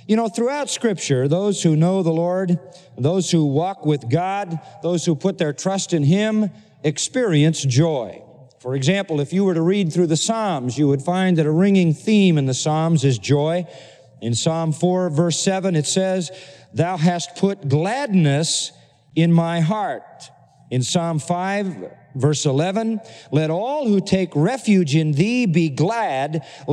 You know, throughout Scripture, those who know the Lord, those who walk with God, those who put their trust in Him, experience joy. For example, if you were to read through the Psalms, you would find that a ringing theme in the Psalms is joy. In Psalm 4, verse 7, it says, "Thou hast put gladness in my heart." In Psalm 5, verse 11, "Let all who take refuge in Thee be glad.